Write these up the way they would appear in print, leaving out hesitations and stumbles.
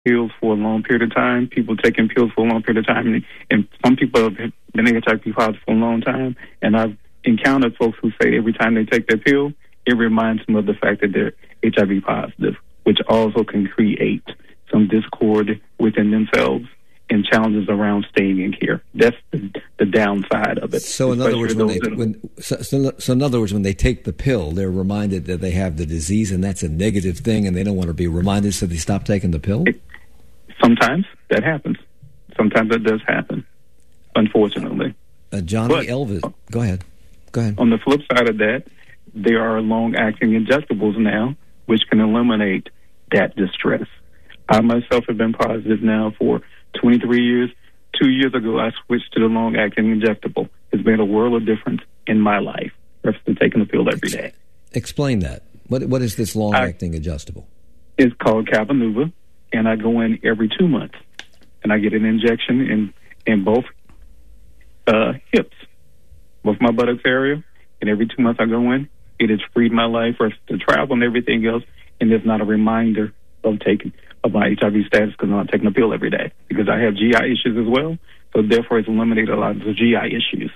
pills for a long period of time, people taking pills for a long period of time, and some people have been HIV positive for a long time, and I've encountered folks who say every time they take their pill, it reminds them of the fact that they're HIV positive, which also can create some discord within themselves and challenges around staying in care. That's the downside of it. So in other words, when they take the pill, they're reminded that they have the disease, and that's a negative thing, and they don't want to be reminded, so they stop taking the pill? Sometimes that happens. Sometimes that does happen, unfortunately. Johnny Elvis, go ahead. On the flip side of that, there are long-acting injectables now, which can eliminate that distress. I myself have been positive now for 23 years. 2 years ago, I switched to the long-acting injectable. It's made a world of difference in my life versus taking the pill every day. Explain that. What is this long-acting adjustable? It's called Cabenuva, and I go in every 2 months, and I get an injection in both hips, both my buttocks area, and every 2 months I go in. It has freed my life versus to travel and everything else, and there's not a reminder of my HIV status because I'm not taking a pill every day, because I have GI issues as well. So therefore, it's eliminated a lot of the GI issues.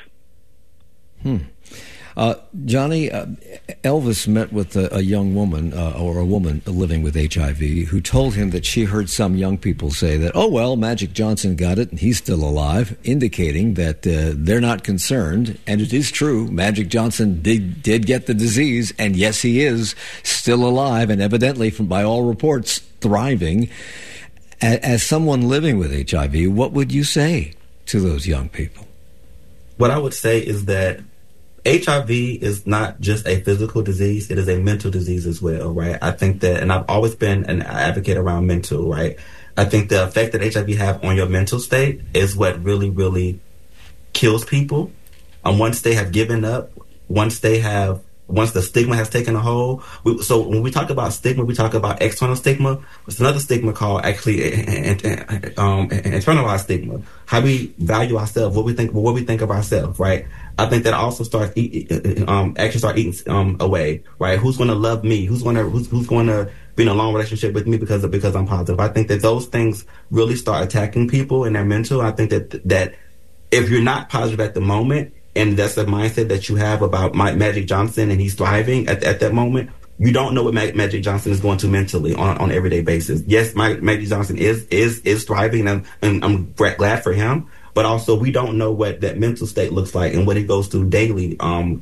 Johnny, Elvis met with a young woman or a woman living with HIV who told him that she heard some young people say that, oh, well, Magic Johnson got it and he's still alive, indicating that they're not concerned. And it is true. Magic Johnson did get the disease. And yes, he is still alive and evidently, by all reports, thriving. As someone living with HIV, what would you say to those young people? What I would say is that HIV is not just a physical disease, it is a mental disease as well, right? I think that, and I've always been an advocate around mental, right? I think the effect that HIV have on your mental state is what really, really kills people. Once they have given up, once the stigma has taken a hold. So when we talk about stigma, we talk about external stigma. There's another stigma called actually internalized stigma. How we value ourselves, what we think of ourselves, right? I think that also starts actions start eating away, right? Who's going to love me? Who's going to be in a long relationship with me because I'm positive? I think that those things really start attacking people and their mental. I think that if you're not positive at the moment, and that's the mindset that you have about Magic Johnson and he's thriving at that moment, you don't know what Magic Johnson is going to mentally on an everyday basis. Yes, Magic Johnson is thriving, and I'm glad for him. But also, we don't know what that mental state looks like and what he goes through daily. And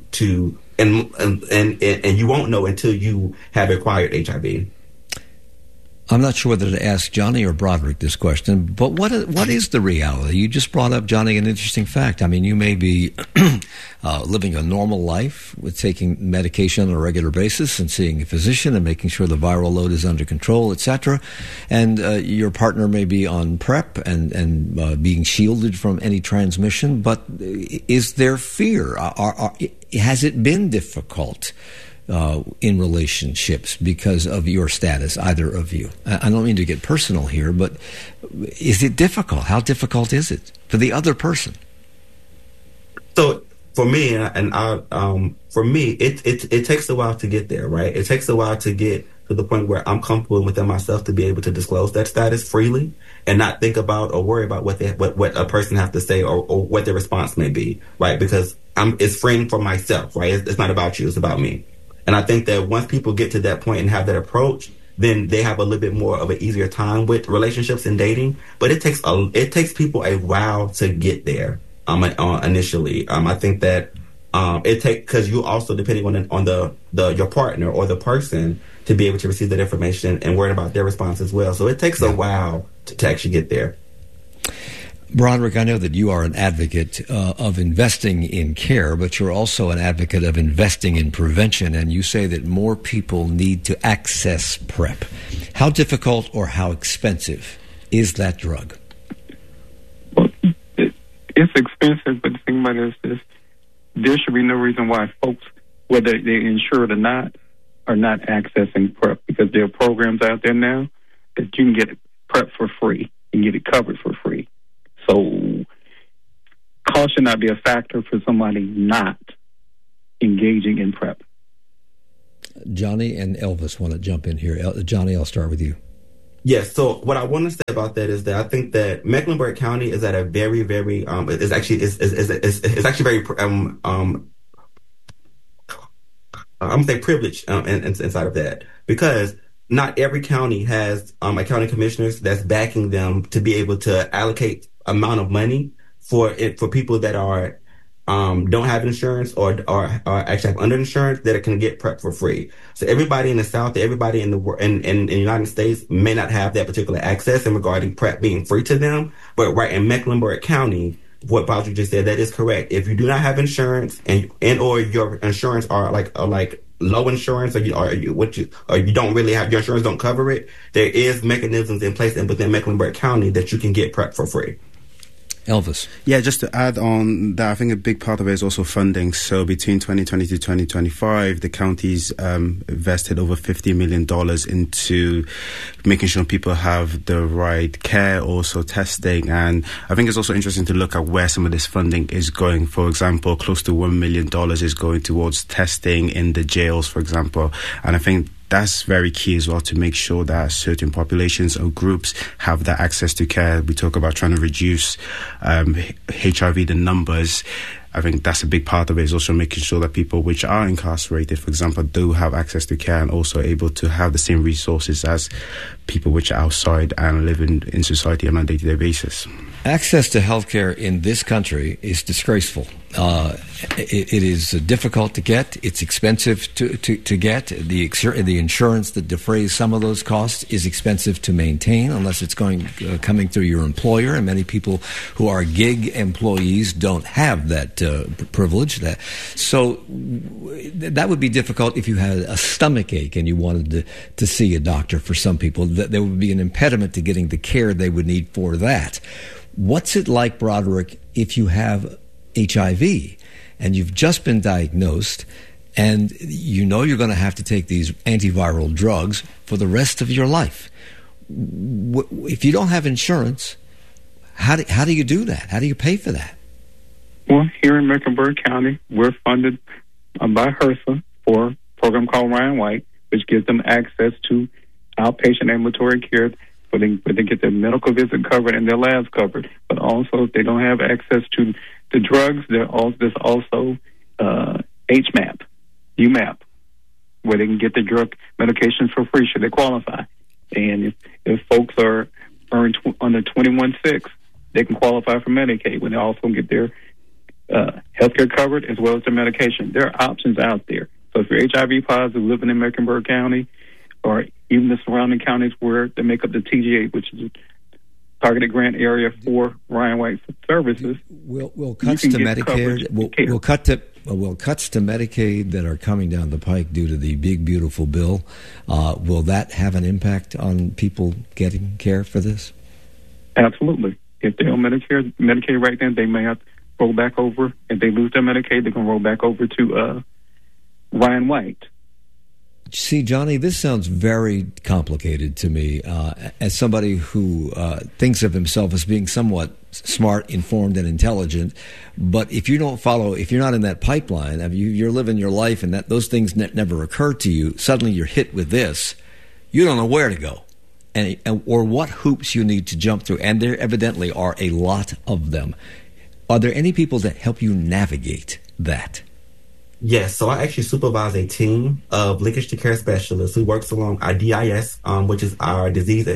you won't know until you have acquired HIV. I'm not sure whether to ask Johnny or Broderick this question, but what is the reality? You just brought up, Johnny, an interesting fact. I mean, you may be living a normal life with taking medication on a regular basis and seeing a physician and making sure the viral load is under control, etc. And your partner may be on PrEP and being shielded from any transmission. But is there fear? Has it been difficult in relationships because of your status, either of you? I don't mean to get personal here, but is it difficult? How difficult is it for the other person? So for me, it takes a while to get there, right? It takes a while to get to the point where I'm comfortable within myself to be able to disclose that status freely and not think about or worry about what a person have to say or what their response may be, right? Because it's freeing for myself, right? It's not about you, it's about me. And I think that once people get to that point and have that approach, then they have a little bit more of an easier time with relationships and dating. But it takes people a while to get there. Initially, I think that because you also depending on your partner or the person to be able to receive that information and worry about their response as well. So it takes a while to actually get there. Broderick, I know that you are an advocate of investing in care, but you're also an advocate of investing in prevention, and you say that more people need to access PrEP. How difficult or how expensive is that drug? Well, it's expensive, but the thing about it is this: there should be no reason why folks, whether they're insured or not, are not accessing PrEP, because there are programs out there now that you can get PrEP for free and get it covered for free. So cost should not be a factor for somebody not engaging in PrEP. Johnny and Elvis want to jump in here. Johnny, I'll start with you. Yes. So what I want to say about that is that I think that Mecklenburg County is at a very, very is actually very I'm gonna say privileged inside of that, because not every county has a county commissioners that's backing them to be able to allocate amount of money for people that are don't have insurance or actually have underinsurance that can get PrEP for free. So everybody in the South, everybody in in the United States may not have that particular access in regarding PrEP being free to them. But right in Mecklenburg County, what Bowser just said, that is correct. If you do not have insurance and or your insurance are like low insurance, or you don't really have, your insurance don't cover it, there is mechanisms in place within Mecklenburg County that you can get PrEP for free. Elvis. Yeah, just to add on that, I think a big part of it is also funding. So between 2020 to 2025, the counties invested over $50 million into making sure people have the right care, also testing. And I think it's also interesting to look at where some of this funding is going. For example, close to $1 million is going towards testing in the jails, for example. And I think that's very key as well, to make sure that certain populations or groups have that access to care. We talk about trying to reduce HIV, the numbers. I think that's a big part of it, is also making sure that people which are incarcerated, for example, do have access to care and also able to have the same resources as people which are outside and live in society on a day-to-day basis. Access to healthcare in this country is disgraceful. It is difficult to get. It's expensive to get. The insurance that defrays some of those costs is expensive to maintain, unless it's coming through your employer. And many people who are gig employees don't have that privilege. So that would be difficult if you had a stomach ache and you wanted to see a doctor. For some people, there would be an impediment to getting the care they would need for that. What's it like, Broderick, if you have HIV and you've just been diagnosed and you know you're going to have to take these antiviral drugs for the rest of your life? If you don't have insurance, how do you do that? How do you pay for that? Well, here in Mecklenburg County, we're funded by HRSA for a program called Ryan White, which gives them access to outpatient ambulatory care, where they get their medical visit covered and their labs covered. But also, if they don't have access to the drugs, there's also HMAP, UMAP, where they can get the drug medications for free should they qualify. And if folks are under 21.6, they can qualify for Medicaid, when they also get their healthcare covered as well as their medication. There are options out there. So if you're HIV positive living in Mecklenburg County, or even the surrounding counties where they make up the TGA, which is a targeted grant area for Ryan White services. Will cuts to Medicare? Will cuts to Medicaid that are coming down the pike due to the big beautiful bill? Will that have an impact on people getting care for this? Absolutely. If they're on Medicaid right then, they may have to roll back over. If they lose their Medicaid, they're going to roll back over to Ryan White. See, Johnny, this sounds very complicated to me. As somebody who thinks of himself as being somewhat smart, informed, and intelligent, but if you're not in that pipeline, you're living your life, and those things never occur to you. Suddenly, you're hit with this. You don't know where to go, or what hoops you need to jump through, and there evidently are a lot of them. Are there any people that help you navigate that? Yes, so I actually supervise a team of linkage to care specialists who works along our DIS, which is our disease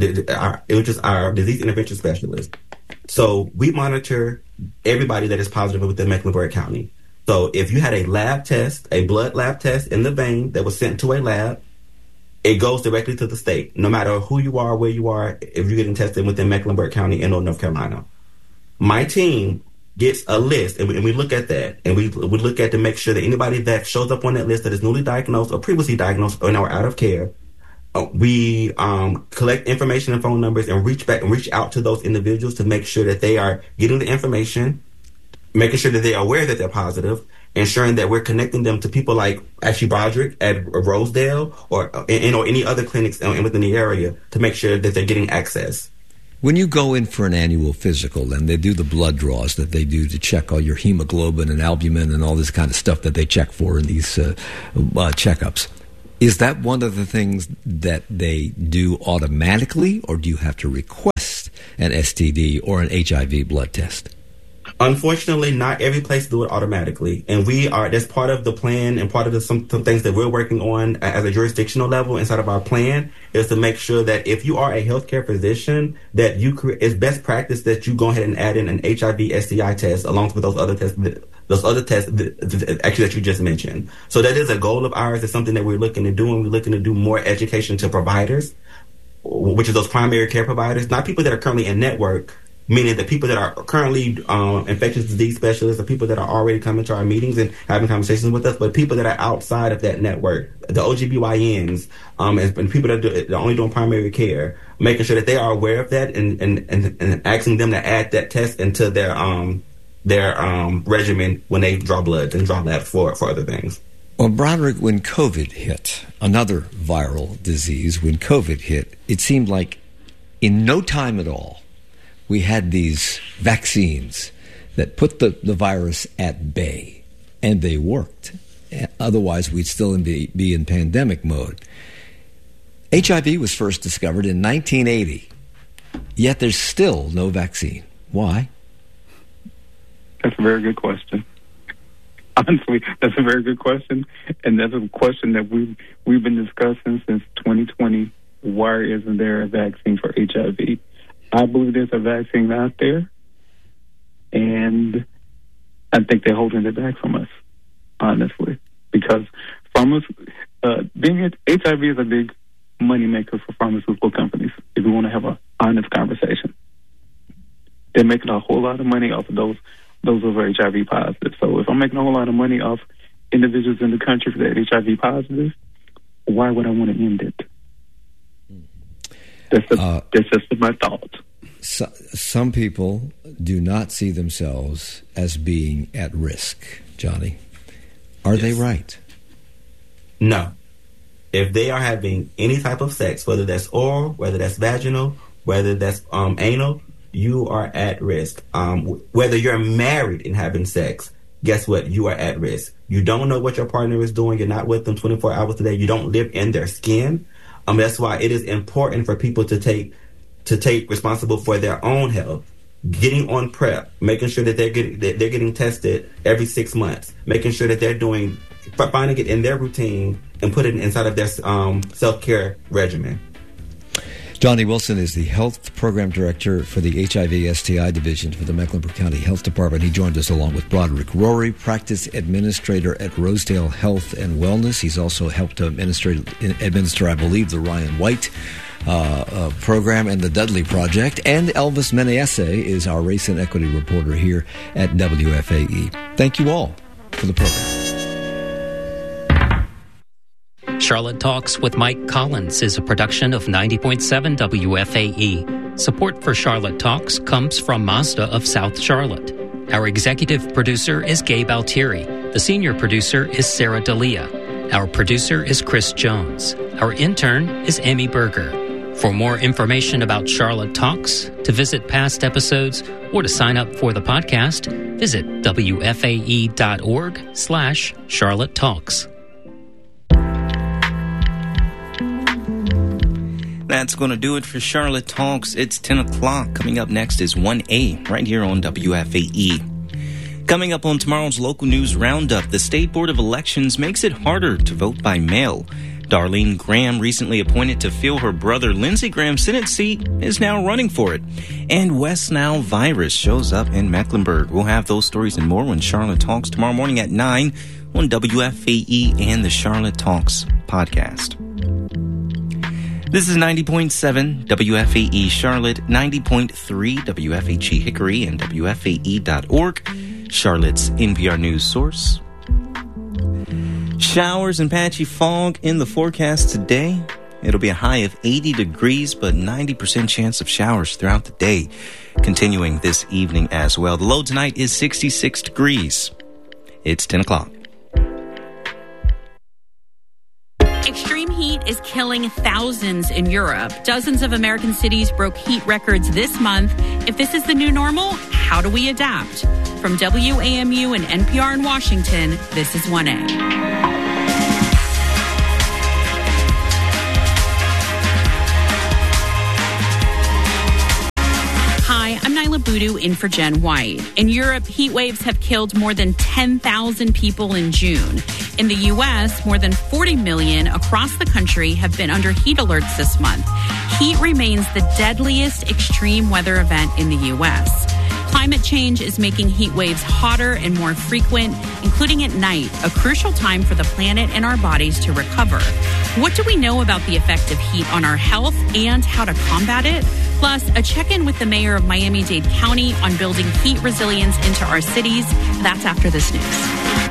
intervention specialist. So we monitor everybody that is positive within Mecklenburg County. So if you had a blood lab test in the vein that was sent to a lab, it goes directly to the state. No matter who you are, where you are, if you're getting tested within Mecklenburg County and North Carolina. My team gets a list, and we look at that, and we look at to make sure that anybody that shows up on that list that is newly diagnosed or previously diagnosed or out of care, we collect information and phone numbers and reach out to those individuals to make sure that they are getting the information, making sure that they are aware that they're positive, ensuring that we're connecting them to people like actually Broderick at Rosedale or any other clinics within the area to make sure that they're getting access. When you go in for an annual physical and they do the blood draws that they do to check all your hemoglobin and albumin and all this kind of stuff that they check for in these checkups, Is that one of the things that they do automatically, or do you have to request an STD or an HIV blood test? Unfortunately, not every place do it automatically. And that's part of the plan, and part of some things that we're working on as a jurisdictional level inside of our plan is to make sure that if you are a healthcare physician, that it's best practice that you go ahead and add in an HIV STI test along with those other tests actually that you just mentioned. So that is a goal of ours. It's something that we're looking to do, and we're looking to do more education to providers, which is those primary care providers, not people that are currently in network, meaning the people that are currently infectious disease specialists, or people that are already coming to our meetings and having conversations with us, but people that are outside of that network, the OGBYNs, and people that are only doing primary care, making sure that they are aware of that and asking them to add that test into their regimen when they draw blood and draw labs for other things. Well, Broderick, when COVID hit, another viral disease, when COVID hit, it seemed like in no time at all, we had these vaccines that put the virus at bay, and they worked. Otherwise, we'd still be in pandemic mode. HIV was first discovered in 1980, yet there's still no vaccine. Why? That's a very good question. Honestly, that's a very good question, and that's a question that we've been discussing since 2020. Why isn't there a vaccine for HIV? I believe there's a vaccine out there, and I think they're holding it back from us, honestly, because HIV is a big moneymaker for pharmaceutical companies. If we want to have an honest conversation, they're making a whole lot of money off of those who are HIV positive. So if I'm making a whole lot of money off individuals in the country that are HIV positive, why would I want to end it? That's just my thought. Some people do not see themselves as being at risk, Johnny. Are they right? No. If they are having any type of sex, whether that's oral, whether that's vaginal, whether that's anal, you are at risk. Whether you're married and having sex, guess what? You are at risk. You don't know what your partner is doing. You're not with them 24 hours a day. You don't live in their skin. That's why it is important for people to take responsible for their own health, getting on PrEP, making sure that they're getting tested every 6 months, making sure that they're finding it in their routine and put it inside of their self-care regimen. Johnny Wilson is the Health Program Director for the HIV-STI Division for the Mecklenburg County Health Department. He joined us along with Broderick Rory, Practice Administrator at Rosedale Health and Wellness. He's also helped to administer, I believe, the Ryan White program and the Dudley Project. And Elvis Meneesse is our race and equity reporter here at WFAE. Thank you all for the program. Charlotte Talks with Mike Collins is a production of 90.7 WFAE. Support for Charlotte Talks comes from Mazda of South Charlotte. Our executive producer is Gabe Altieri. The senior producer is Sarah D'Elia. Our producer is Chris Jones. Our intern is Amy Berger. For more information about Charlotte Talks, to visit past episodes, or to sign up for the podcast, visit wfae.org/Charlotte Talks. That's going to do it for Charlotte Talks. It's 10 o'clock. Coming up next is 1A right here on WFAE. Coming up on tomorrow's local news roundup, the State Board of Elections makes it harder to vote by mail. Darlene Graham, recently appointed to fill her brother Lindsey Graham's Senate seat, is now running for it. And West Nile virus shows up in Mecklenburg. We'll have those stories and more when Charlotte Talks tomorrow morning at 9 on WFAE and the Charlotte Talks podcast. This is 90.7 WFAE Charlotte, 90.3 WFHE Hickory, and WFAE.org, Charlotte's NPR News source. Showers and patchy fog in the forecast today. It'll be a high of 80 degrees, but 90% chance of showers throughout the day, continuing this evening as well. The low tonight is 66 degrees. It's 10 o'clock. Extreme heat is killing thousands in Europe. Dozens of American cities broke heat records this month. If this is the new normal, how do we adapt? From WAMU and NPR in Washington, this is 1A. Hi, I'm Nyla Boodoo in for Jen White. In Europe, heat waves have killed more than 10,000 people in June. In the U.S., more than 40 million across the country have been under heat alerts this month. Heat remains the deadliest extreme weather event in the U.S. Climate change is making heat waves hotter and more frequent, including at night, a crucial time for the planet and our bodies to recover. What do we know about the effect of heat on our health and how to combat it? Plus, a check-in with the mayor of Miami-Dade County on building heat resilience into our cities. That's after this news.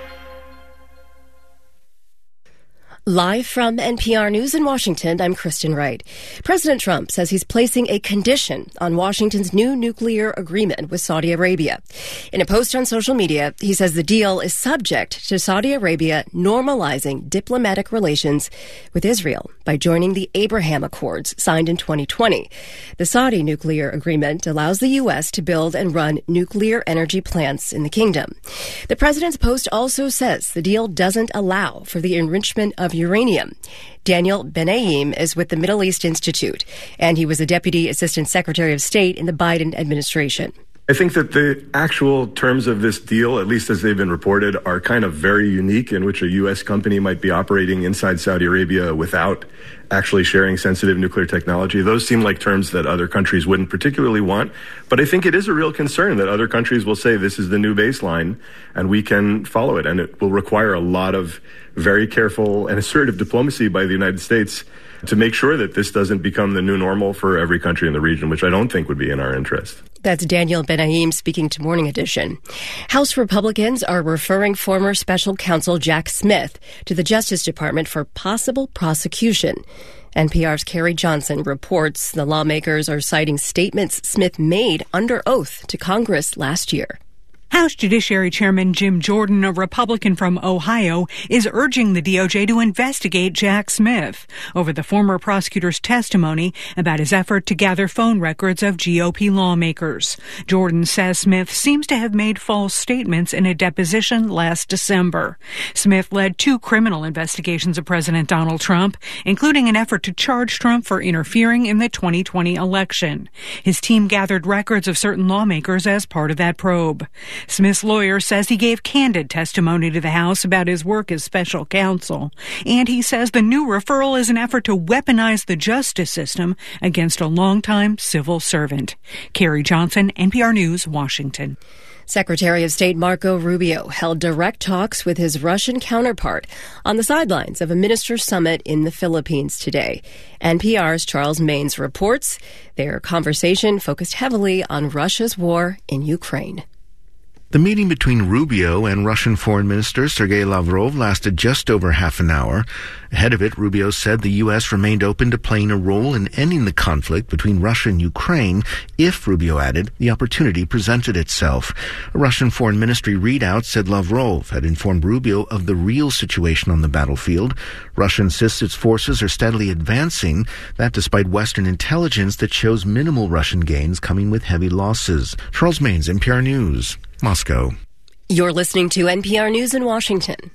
Live from NPR News in Washington, I'm Kristen Wright. President Trump says he's placing a condition on Washington's new nuclear agreement with Saudi Arabia. In a post on social media, he says the deal is subject to Saudi Arabia normalizing diplomatic relations with Israel by joining the Abraham Accords signed in 2020. The Saudi nuclear agreement allows the U.S. to build and run nuclear energy plants in the kingdom. The president's post also says the deal doesn't allow for the enrichment of uranium. Daniel Benaim is with the Middle East Institute, and he was a Deputy Assistant Secretary of State in the Biden administration. I think that the actual terms of this deal, at least as they've been reported, are kind of very unique, in which a U.S. company might be operating inside Saudi Arabia without actually sharing sensitive nuclear technology. Those seem like terms that other countries wouldn't particularly want. But I think it is a real concern that other countries will say this is the new baseline and we can follow it. And it will require a lot of very careful and assertive diplomacy by the United States to make sure that this doesn't become the new normal for every country in the region, which I don't think would be in our interest. That's Daniel Benaim speaking to Morning Edition. House Republicans are referring former special counsel Jack Smith to the Justice Department for possible prosecution. NPR's Carrie Johnson reports the lawmakers are citing statements Smith made under oath to Congress last year. House Judiciary Chairman Jim Jordan, a Republican from Ohio, is urging the DOJ to investigate Jack Smith over the former prosecutor's testimony about his effort to gather phone records of GOP lawmakers. Jordan says Smith seems to have made false statements in a deposition last December. Smith led 2 criminal investigations of President Donald Trump, including an effort to charge Trump for interfering in the 2020 election. His team gathered records of certain lawmakers as part of that probe. Smith's lawyer says he gave candid testimony to the House about his work as special counsel, and he says the new referral is an effort to weaponize the justice system against a longtime civil servant. Carrie Johnson, NPR News, Washington. Secretary of State Marco Rubio held direct talks with his Russian counterpart on the sidelines of a ministers' summit in the Philippines today. NPR's Charles Maynes reports their conversation focused heavily on Russia's war in Ukraine. The meeting between Rubio and Russian Foreign Minister Sergei Lavrov lasted just over half an hour. Ahead of it, Rubio said the U.S. remained open to playing a role in ending the conflict between Russia and Ukraine if, Rubio added, the opportunity presented itself. A Russian Foreign Ministry readout said Lavrov had informed Rubio of the real situation on the battlefield. Russia insists its forces are steadily advancing, that despite Western intelligence that shows minimal Russian gains coming with heavy losses. Charles Maynes, NPR News, Moscow. You're listening to NPR News in Washington.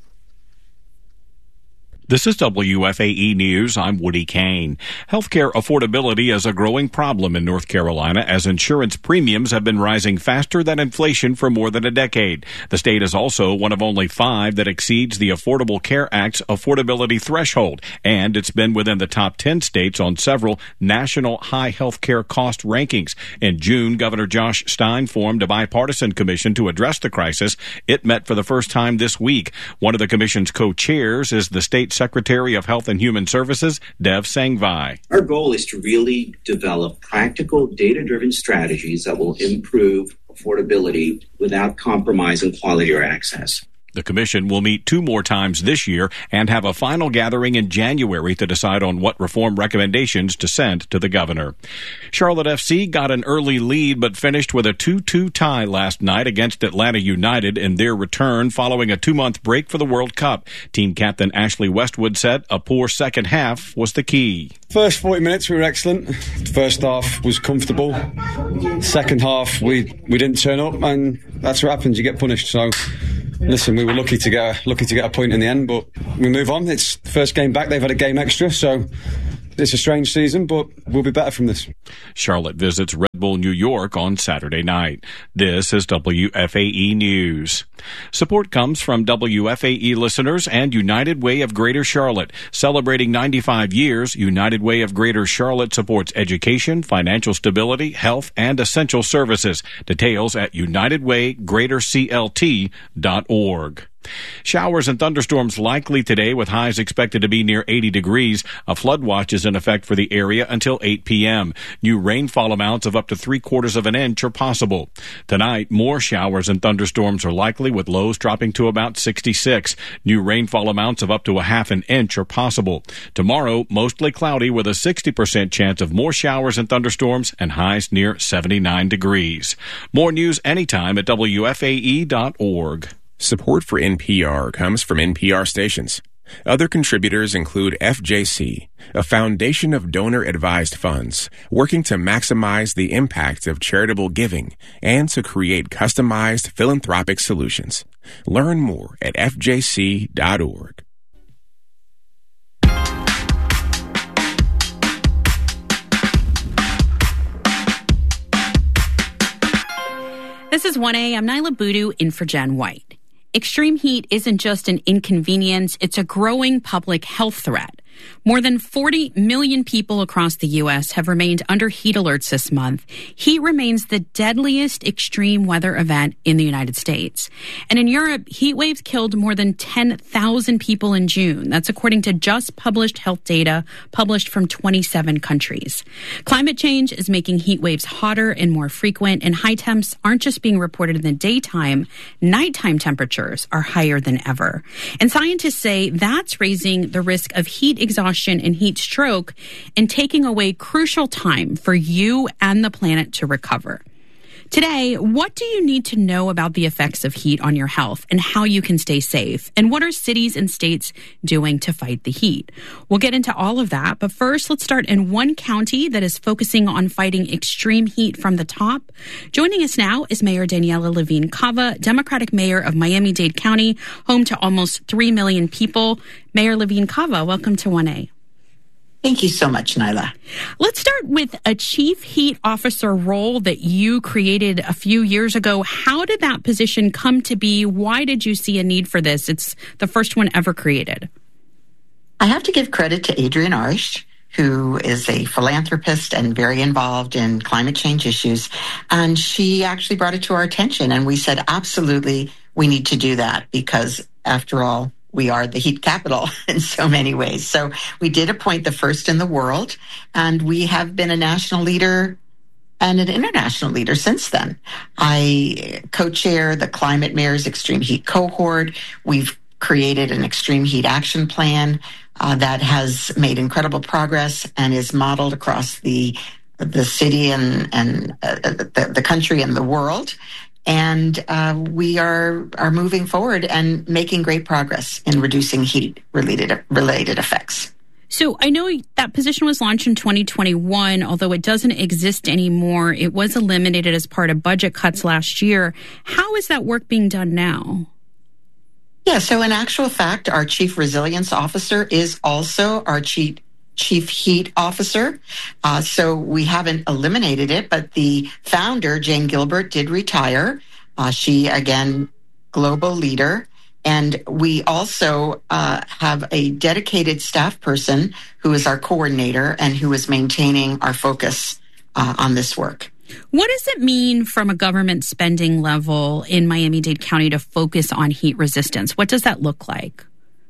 This is WFAE News. I'm Woody Kane. Healthcare affordability is a growing problem in North Carolina as insurance premiums have been rising faster than inflation for more than a decade. The state is also one of only 5 that exceeds the Affordable Care Act's affordability threshold, and it's been within the top 10 states on several national high healthcare cost rankings. In June, Governor Josh Stein formed a bipartisan commission to address the crisis. It met for the first time this week. One of the commission's co-chairs is the state Secretary of Health and Human Services, Dev Sangvi. Our goal is to really develop practical, data-driven strategies that will improve affordability without compromising quality or access. The commission will meet 2 more times this year and have a final gathering in January to decide on what reform recommendations to send to the governor. Charlotte FC got an early lead but finished with a 2-2 tie last night against Atlanta United in their return following a 2-month break for the World Cup. Team captain Ashley Westwood said a poor second half was the key. First 40 minutes we were excellent. First half was comfortable. Second half we didn't turn up, and that's what happens. You get punished. So listen, we were lucky to get a point in the end, but we move on. It's the first game back. They've had a game extra, so It's a strange season, but we'll be better from this. Charlotte visits Red Bull New York on Saturday night. This is WFAE News. Support comes from WFAE listeners and United Way of Greater Charlotte. Celebrating 95 years, United Way of Greater Charlotte supports education, financial stability, health, and essential services. Details at unitedwaygreaterclt.org. Showers and thunderstorms likely today with highs expected to be near 80 degrees. A flood watch is in effect for the area until 8 p.m. New rainfall amounts of up to 3/4 of an inch are possible. Tonight, more showers and thunderstorms are likely with lows dropping to about 66. New rainfall amounts of up to 1/2 inch are possible. Tomorrow, mostly cloudy with a 60% chance of more showers and thunderstorms and highs near 79 degrees. More news anytime at WFAE.org. Support for NPR comes from NPR stations. Other contributors include FJC, a foundation of donor-advised funds working to maximize the impact of charitable giving and to create customized philanthropic solutions. Learn more at fjc.org. This is 1A. I'm Nyla Boodoo in for Jen White. Extreme heat isn't just an inconvenience, it's a growing public health threat. More than 40 million people across the U.S. have remained under heat alerts this month. Heat remains the deadliest extreme weather event in the United States. And in Europe, heat waves killed more than 10,000 people in June. That's according to just published health data published from 27 countries. Climate change is making heat waves hotter and more frequent, and high temps aren't just being reported in the daytime. Nighttime temperatures are higher than ever. And scientists say that's raising the risk of heat exhaustion and heat stroke and taking away crucial time for you and the planet to recover. Today, what do you need to know about the effects of heat on your health and how you can stay safe? And what are cities and states doing to fight the heat? We'll get into all of that, but first, let's start in one county that is focusing on fighting extreme heat from the top. Joining us now is Mayor Daniela Levine Cava, Democratic Mayor of Miami-Dade County, home to almost 3 million people. Mayor Levine Cava, welcome to 1A. Thank you so much, Nyla. Let's start with a chief heat officer role that you created a few years ago. How did that position come to be? Why did you see a need for this? It's the first one ever created. I have to give credit to Adrienne Arish, who is a philanthropist and very involved in climate change issues. And she actually brought it to our attention. And we said, absolutely, we need to do that because, after all, we are the heat capital in so many ways. So we did appoint the first in the world, and we have been a national leader and an international leader since then. I co-chair the Climate Mayors Extreme Heat Cohort. We've created an extreme heat action plan that has made incredible progress and is modeled across the city and the country and the world. And we are moving forward and making great progress in reducing heat-related effects. So I know that position was launched in 2021, although it doesn't exist anymore. It was eliminated as part of budget cuts last year. How is that work being done now? Yeah, so in actual fact, our Chief Resilience Officer is also our Chief Heat Officer. So we haven't eliminated it, but the founder, Jane Gilbert, did retire. She, again, global leader. And we also have a dedicated staff person who is our coordinator and who is maintaining our focus on this work. What does it mean from a government spending level in Miami-Dade County to focus on heat resistance? What does that look like?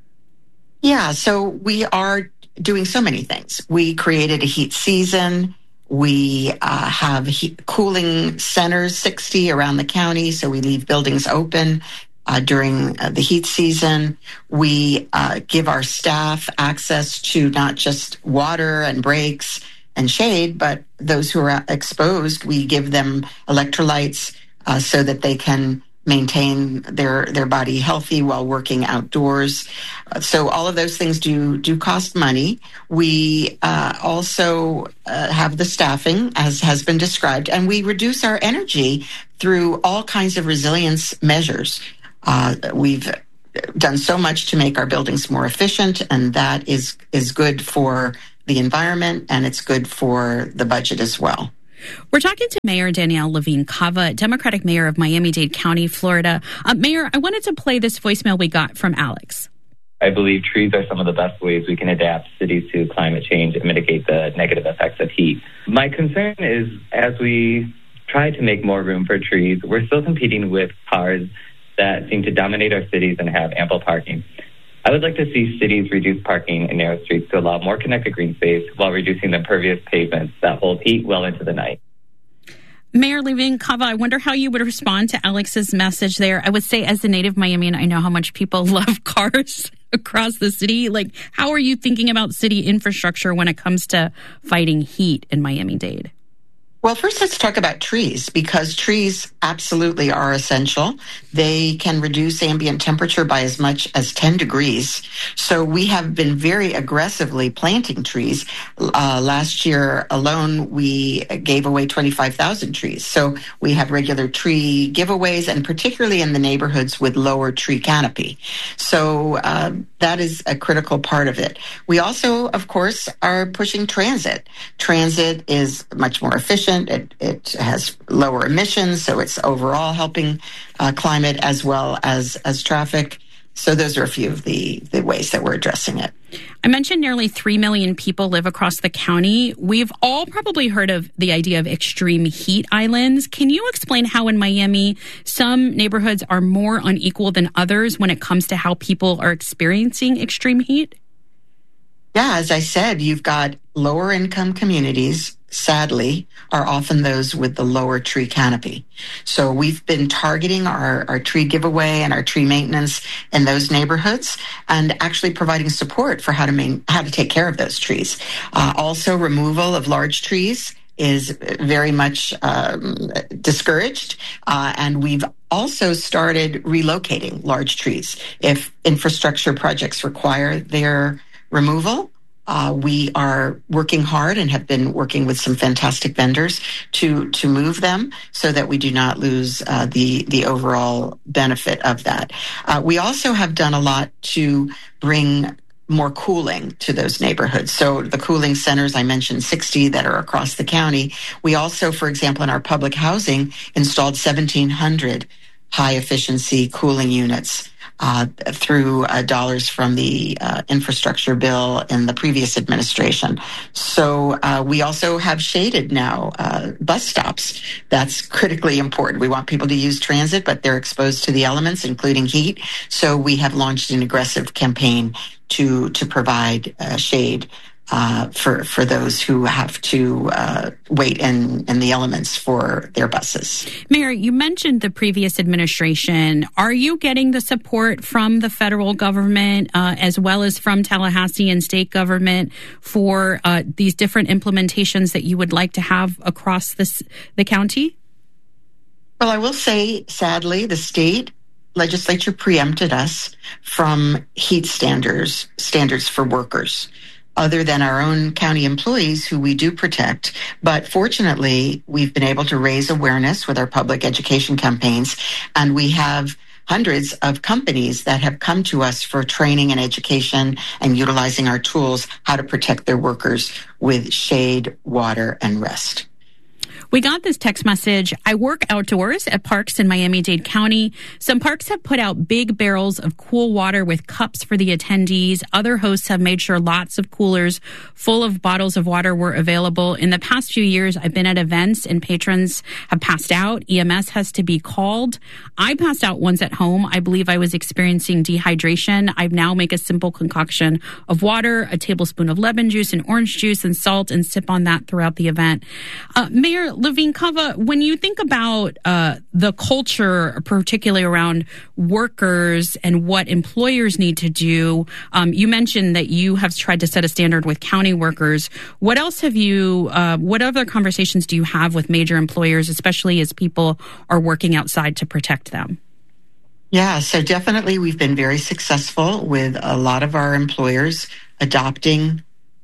Yeah, so we are doing so many things. We created a heat season. We have cooling centers, 60 around the county, so we leave buildings open during the heat season. We give our staff access to not just water and breaks and shade, but those who are exposed, we give them electrolytes so that they can maintain their body healthy while working outdoors. So all of those things do cost money. We also have the staffing, as has been described, and we reduce our energy through all kinds of resilience measures. We've done so much to make our buildings more efficient, and that is good for the environment, and it's good for the budget as well. We're talking to Mayor Danielle Levine Cava, Democratic Mayor of Miami-Dade County, Florida. Mayor, I wanted to play this voicemail we got from Alex. I believe trees are some of the best ways we can adapt cities to climate change and mitigate the negative effects of heat. My concern is, as we try to make more room for trees, we're still competing with cars that seem to dominate our cities and have ample parking. I would like to see cities reduce parking in narrow streets to allow more connected green space while reducing the impervious pavements that hold heat well into the night. Mayor Levine Cava, I wonder how you would respond to Alex's message there. I would say, as a native Miamian, I know how much people love cars across the city. Like, how are you thinking about city infrastructure when it comes to fighting heat in Miami-Dade? Well, first let's talk about trees, because trees absolutely are essential. They can reduce ambient temperature by as much as 10 degrees. So we have been very aggressively planting trees. Last year alone, we gave away 25,000 trees. So we have regular tree giveaways, and particularly in the neighborhoods with lower tree canopy. So that is a critical part of it. We also, of course, are pushing transit. Transit is much more efficient. It has lower emissions, so it's overall helping climate as well as traffic. So those are a few of the ways that we're addressing it. I mentioned nearly 3 million people live across the county. We've all probably heard of the idea of extreme heat islands. Can you explain how in Miami some neighborhoods are more unequal than others when it comes to how people are experiencing extreme heat? Yeah, as I said, you've got lower income communities, sadly, are often those with the lower tree canopy. So we've been targeting our tree giveaway and our tree maintenance in those neighborhoods, and actually providing support for how to take care of those trees. Also, removal of large trees is very much discouraged, and we've also started relocating large trees. If infrastructure projects require their removal, we are working hard and have been working with some fantastic vendors to move them so that we do not lose the overall benefit of that. We also have done a lot to bring more cooling to those neighborhoods. So the cooling centers, I mentioned 60 that are across the county. We also, for example, in our public housing, installed 1,700 high-efficiency cooling units through dollars from the infrastructure bill in the previous administration. So we also have shaded now bus stops. That's critically important. We want people to use transit, but they're exposed to the elements, including heat. So we have launched an aggressive campaign to provide shade for those who have to wait in the elements for their buses. Mayor, you mentioned the previous administration. Are you getting the support from the federal government as well as from Tallahassee and state government for these different implementations that you would like to have across the county? Well, I will say, sadly, the state legislature preempted us from heat standards for workers, other than our own county employees who we do protect. But fortunately, we've been able to raise awareness with our public education campaigns, and we have hundreds of companies that have come to us for training and education and utilizing our tools how to protect their workers with shade, water, and rest. We got this text message. I work outdoors at parks in Miami-Dade County. Some parks have put out big barrels of cool water with cups for the attendees. Other hosts have made sure lots of coolers full of bottles of water were available. In the past few years, I've been at events and patrons have passed out. EMS has to be called. I passed out once at home. I believe I was experiencing dehydration. I now make a simple concoction of water, a tablespoon of lemon juice and orange juice and salt, and sip on that throughout the event. Mayor Levine Cava, when you think about the culture, particularly around workers and what employers need to do, you mentioned that you have tried to set a standard with county workers. What else have you, what other conversations do you have with major employers, especially as people are working outside to protect them? Yeah, so definitely we've been very successful with a lot of our employers adopting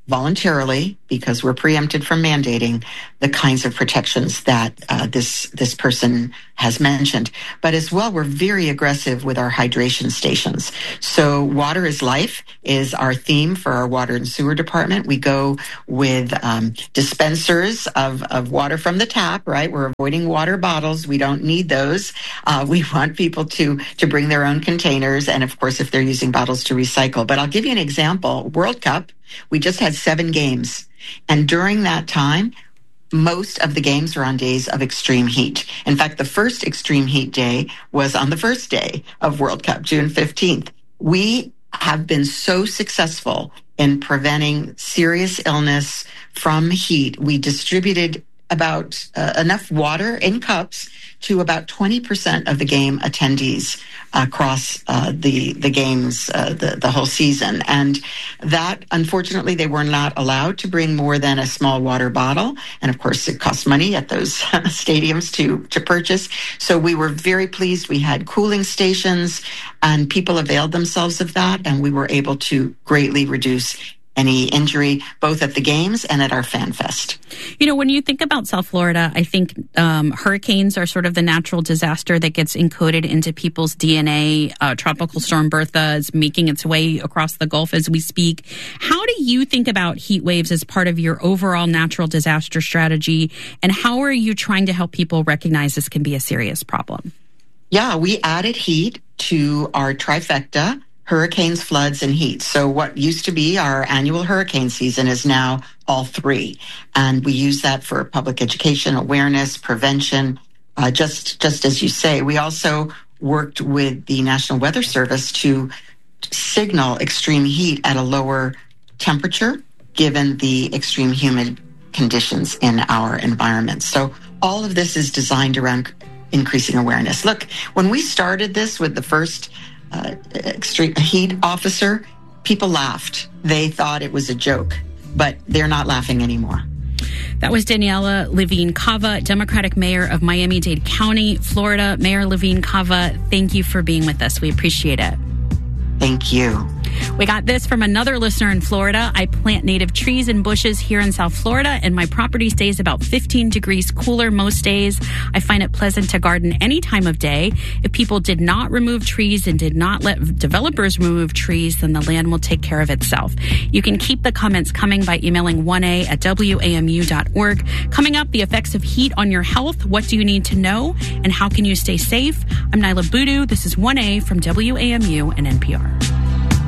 voluntarily, because we're preempted from mandating the kinds of protections that this person has mentioned. But as well, we're very aggressive with our hydration stations. So water is life is our theme for our water and sewer department. We go with dispensers of water from the tap, right? We're avoiding water bottles. We don't need those. We want people to bring their own containers, and of course, if they're using bottles, to recycle. But I'll give you an example. World Cup, we just had 7 games. And during that time, most of the games were on days of extreme heat. In fact, the first extreme heat day was on the first day of World Cup, June 15th. We have been so successful in preventing serious illness from heat. We distributed about enough water in cups to about 20% of the game attendees across the games, the whole season. And that, unfortunately, they were not allowed to bring more than a small water bottle. And of course, it costs money at those stadiums to purchase. So we were very pleased. We had cooling stations, and people availed themselves of that. And we were able to greatly reduce any injury, both at the games and at our Fan Fest. You know, when you think about South Florida, I think hurricanes are sort of the natural disaster that gets encoded into people's DNA. Tropical Storm Bertha is making its way across the Gulf as we speak. How do you think about heat waves as part of your overall natural disaster strategy? And how are you trying to help people recognize this can be a serious problem? Yeah, we added heat to our trifecta: hurricanes, floods, and heat. So what used to be our annual hurricane season is now all 3. And we use that for public education, awareness, prevention, just as you say. We also worked with the National Weather Service to signal extreme heat at a lower temperature, given the extreme humid conditions in our environment. So all of this is designed around increasing awareness. Look, when we started this with the first extreme heat officer, people laughed. They thought it was a joke, but they're not laughing anymore. That was Daniela Levine Cava, Democratic Mayor of Miami-Dade County, Florida. Mayor Levine Cava, thank you for being with us. We appreciate it. Thank you. We got this from another listener in Florida. I plant native trees and bushes here in South Florida, and my property stays about 15 degrees cooler most days. I find it pleasant to garden any time of day. If people did not remove trees and did not let developers remove trees, then the land will take care of itself. You can keep the comments coming by emailing 1a@wamu.org. Coming up, the effects of heat on your health. What do you need to know? And how can you stay safe? I'm Nyla Boodoo. This is 1A from WAMU and NPR.